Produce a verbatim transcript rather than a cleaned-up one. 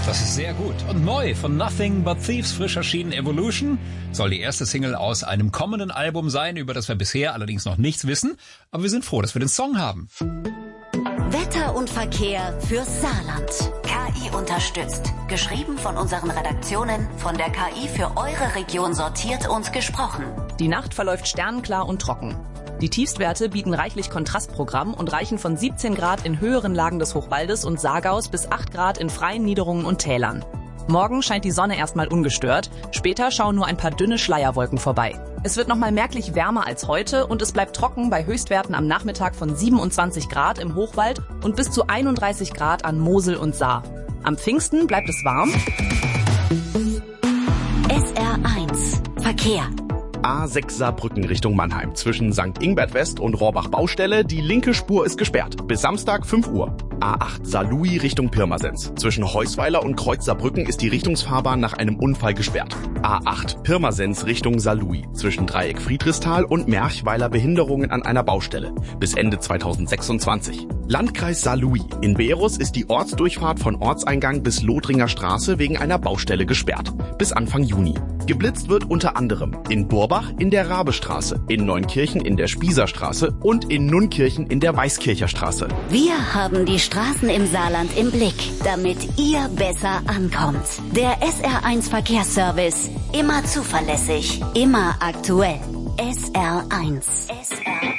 Das ist sehr gut. Und neu von Nothing But Thieves, frisch erschienen Evolution, soll die erste Single aus einem kommenden Album sein, über das wir bisher allerdings noch nichts wissen. Aber wir sind froh, dass wir den Song haben. Wetter und Verkehr fürs Saarland. K I unterstützt. Geschrieben von unseren Redaktionen, von der K I für eure Region sortiert und gesprochen. Die Nacht verläuft sternenklar und trocken. Die Tiefstwerte bieten reichlich Kontrastprogramm und reichen von siebzehn Grad in höheren Lagen des Hochwaldes und Saargaus bis acht Grad in freien Niederungen und Tälern. Morgen scheint die Sonne erstmal ungestört, später schauen nur ein paar dünne Schleierwolken vorbei. Es wird nochmal merklich wärmer als heute und es bleibt trocken bei Höchstwerten am Nachmittag von siebenundzwanzig Grad im Hochwald und bis zu einunddreißig Grad an Mosel und Saar. Am Pfingsten bleibt es warm. S R eins Verkehr. A sechs Saarbrücken Richtung Mannheim. Zwischen Sankt Ingbert West und Rohrbach Baustelle. Die linke Spur ist gesperrt. Bis Samstag fünf Uhr. A acht Saarlouis Richtung Pirmasens. Zwischen Heusweiler und Kreuz Saarbrücken ist die Richtungsfahrbahn nach einem Unfall gesperrt. A acht Pirmasens Richtung Saarlouis. Zwischen Dreieck Friedrichsthal und Merchweiler Behinderungen an einer Baustelle. Bis Ende zweitausendsechsundzwanzig. Landkreis Saarlouis. In Beerus ist die Ortsdurchfahrt von Ortseingang bis Lothringer Straße wegen einer Baustelle gesperrt. Bis Anfang Juni. Geblitzt wird unter anderem in Burbach in der Rabestraße, in Neunkirchen in der Spießerstraße und in Nunkirchen in der Weißkircher Straße. Wir haben die Straßen im Saarland im Blick, damit ihr besser ankommt. Der S R eins Verkehrsservice. Immer zuverlässig, immer aktuell. S R eins. S R